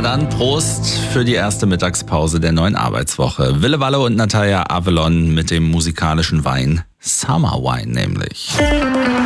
Na dann, Prost für die erste Mittagspause der neuen Arbeitswoche. Wille Wallo und Natalia Avalon mit dem musikalischen Wein Summer Wine nämlich.